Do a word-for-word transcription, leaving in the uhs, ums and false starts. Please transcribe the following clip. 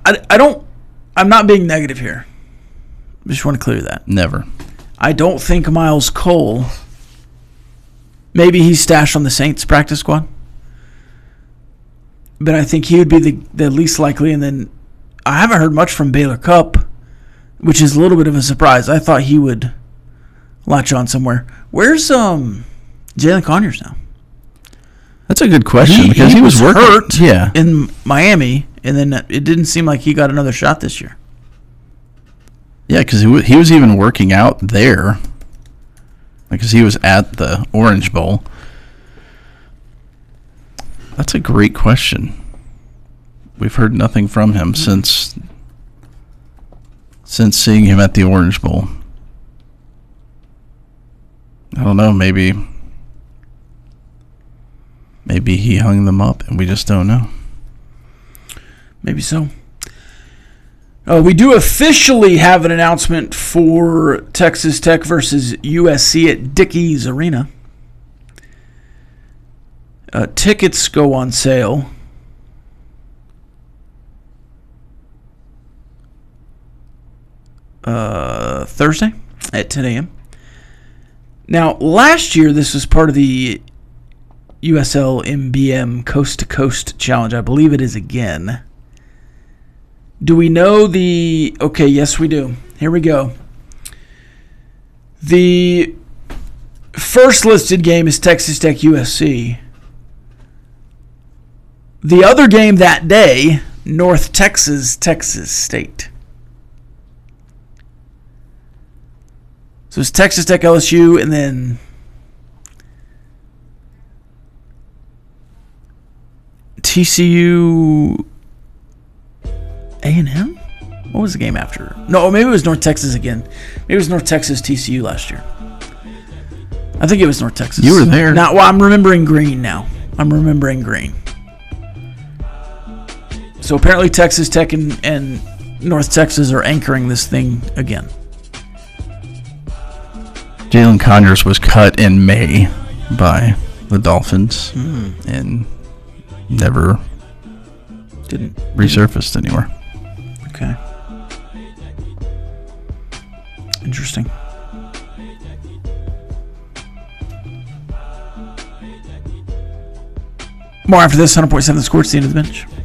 I, I don't. I'm not being negative here. I just want to clear that. Never. I don't think Miles Cole. Maybe he's stashed on the Saints practice squad. But I think he would be the, the least likely. And then I haven't heard much from Baylor Cupp, which is a little bit of a surprise. I thought he would latch on somewhere. Where's um Jalen Conyers now? That's a good question He, because he, he, was, was working. hurt Yeah. in Miami, and then it didn't seem like he got another shot this year. Yeah, because he, w- he was even working out there because he was at the Orange Bowl. That's a great question. We've heard nothing from him since since seeing him at the Orange Bowl. I don't know, maybe maybe he hung them up and we just don't know. Maybe so. Uh, we do officially have an announcement for Texas Tech versus U S C at Dickies Arena. Uh, tickets go on sale uh, Thursday at ten a.m. Now, last year, this was part of the U S L M B M Coast to Coast Challenge. I believe it is again. Do we know the... Okay, yes, we do. Here we go. The first listed game is Texas Tech U S C. The other game that day, North Texas, Texas State. So it's Texas Tech L S U and then T C U A and M? What was the game after? No, maybe it was North Texas again. Maybe it was North Texas T C U last year. I think it was North Texas. You were there. Now, well, I'm remembering green now. I'm remembering green. So apparently Texas Tech and, and North Texas are anchoring this thing again. Jalen Conyers was cut in May by the Dolphins mm. and never didn't resurfaced anywhere. Okay. Interesting. More after this, one hundred point seven The Score. It's the end of the bench.